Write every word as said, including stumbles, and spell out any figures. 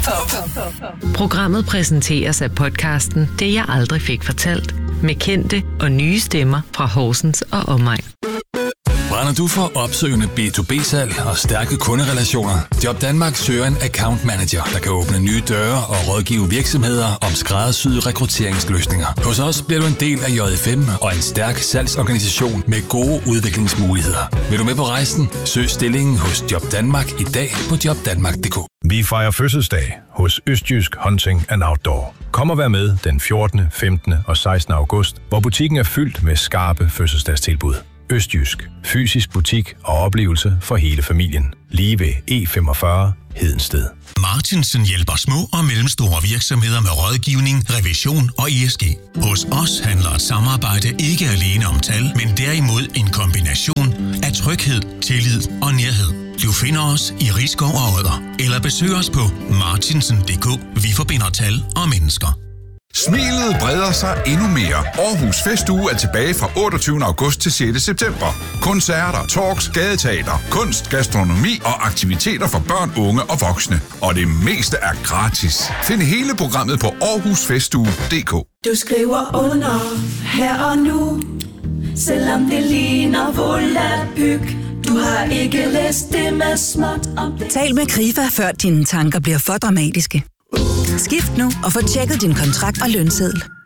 Programmet præsenteres af podcasten Det jeg aldrig fik fortalt, med kendte og nye stemmer fra Horsens og omegn. Brænder du for opsøgende B to B-salg og stærke kunderelationer? Job Danmark søger en account manager, der kan åbne nye døre og rådgive virksomheder om skræddersyede rekrutteringsløsninger. Hos os bliver du en del af J F M og en stærk salgsorganisation med gode udviklingsmuligheder. Vil du med på rejsen? Søg stillingen hos Job Danmark i dag på job danmark punktum d k. Vi fejrer fødselsdag hos Østjysk Hunting and Outdoor. Kom og vær med den fjortende, femtende og sekstende august, hvor butikken er fyldt med skarpe fødselsdagstilbud. Østjysk. Fysisk butik og oplevelse for hele familien. Lige ved E femogfyrre Hedensted. Martinsen hjælper små og mellemstore virksomheder med rådgivning, revision og E S G. Hos os handler et samarbejde ikke alene om tal, men derimod en kombination af tryghed, tillid og nærhed. Du finder os i Risskov og Odder, eller besøg os på martinsen punktum d k. Vi forbinder tal og mennesker. Smilet breder sig endnu mere. Aarhus Festuge er tilbage fra otteogtyvende august til sjette september. Koncerter, talks, gadeteater, kunst, gastronomi og aktiviteter for børn, unge og voksne. Og det meste er gratis. Find hele programmet på aarhus festuge punktum d k. Du skriver under her og nu, selvom det ligner volapyk. Du har ikke læst det med småt om det. Tal med Krifa, før dine tanker bliver for dramatiske. Skift nu og få tjekket din kontrakt og lønseddel.